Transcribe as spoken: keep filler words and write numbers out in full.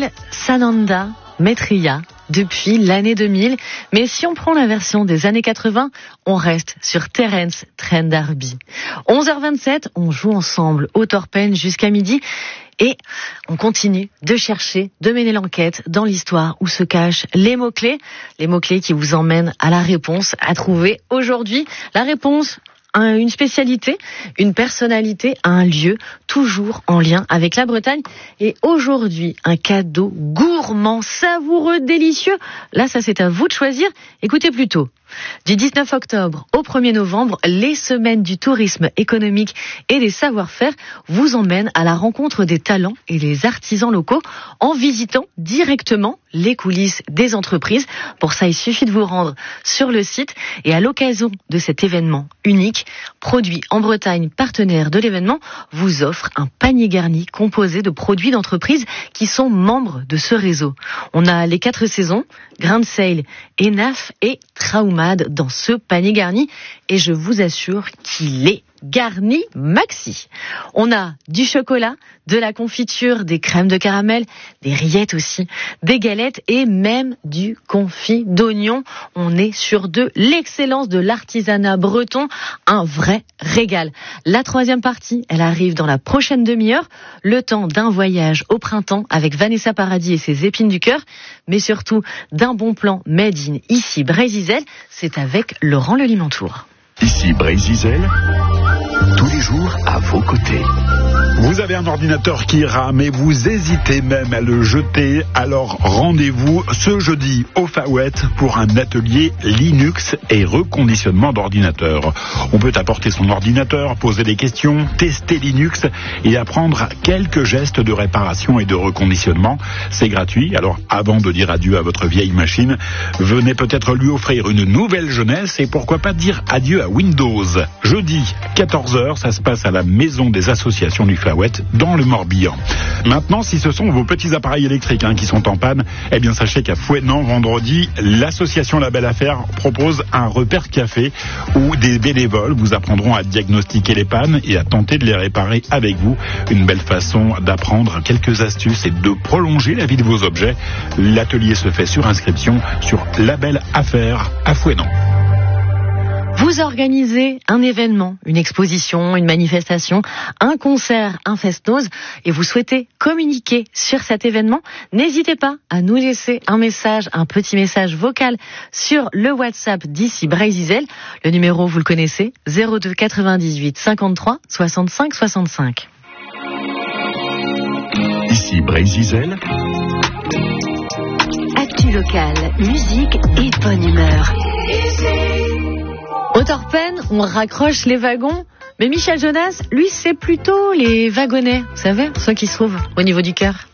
s'appelle Sananda Maitreya depuis l'année deux mille. Mais si on prend la version des années quatre-vingts, on reste sur Terence Trent D'Arby. onze heures vingt-sept, on joue ensemble au Torpen jusqu'à midi. Et on continue de chercher, de mener l'enquête dans l'histoire où se cachent les mots-clés. Les mots-clés qui vous emmènent à la réponse à trouver aujourd'hui. La réponse, une spécialité, une personnalité, un lieu, toujours en lien avec la Bretagne. Et aujourd'hui, un cadeau gourmand, savoureux, délicieux. Là, ça c'est à vous de choisir. Écoutez plutôt. Du dix-neuf octobre au premier novembre, les semaines du tourisme économique et des savoir-faire vous emmènent à la rencontre des talents et des artisans locaux en visitant directement les coulisses des entreprises. Pour ça, il suffit de vous rendre sur le site et à l'occasion de cet événement unique, Produits en Bretagne, partenaire de l'événement, vous offre un panier garni composé de produits d'entreprises qui sont membres de ce réseau. On a les quatre saisons, Grain de Sale, Enaf et Traumad dans ce panier garni et je vous assure qu'il est garni maxi. On a du chocolat, de la confiture, des crèmes de caramel, des rillettes aussi, des galettes et même du confit d'oignon. On est sur de l'excellence de l'artisanat breton, un vrai régal. La troisième partie, elle arrive dans la prochaine demi-heure, le temps d'un voyage au printemps avec Vanessa Paradis et ses épines du cœur, mais surtout d'un bon plan made in ici Brésil, c'est avec Laurent Le Limantour. Ici Brésil, tous les jours à vos côtés. Vous avez un ordinateur qui rame et vous hésitez même à le jeter, alors rendez-vous ce jeudi au Fawet pour un atelier Linux et reconditionnement d'ordinateur. On peut apporter son ordinateur, poser des questions, tester Linux et apprendre quelques gestes de réparation et de reconditionnement. C'est gratuit, alors avant de dire adieu à votre vieille machine, venez peut-être lui offrir une nouvelle jeunesse et pourquoi pas dire adieu à Windows. Jeudi, quatorze heures, ça se passe à la Maison des Associations du Fawet dans le Morbihan. Maintenant, si ce sont vos petits appareils électriques hein, qui sont en panne, eh bien sachez qu'à Fouesnant, vendredi, l'association La Belle Affaire propose un repère café où des bénévoles vous apprendront à diagnostiquer les pannes et à tenter de les réparer avec vous. Une belle façon d'apprendre quelques astuces et de prolonger la vie de vos objets. L'atelier se fait sur inscription sur La Belle Affaire à Fouesnant. Vous organisez un événement, une exposition, une manifestation, un concert, un fest-noz et vous souhaitez communiquer sur cet événement, n'hésitez pas à nous laisser un message, un petit message vocal sur le WhatsApp d'ici Brésil. Le numéro, vous le connaissez, zéro deux quatre-vingt-dix-huit cinquante-trois soixante-cinq soixante-cinq. Ici Brésil. Actu locale, musique et bonne humeur. Au Torpen, on raccroche les wagons, mais Michel Jonas, lui, c'est plutôt les wagonnets, vous savez, ceux qui se trouvent au niveau du cœur.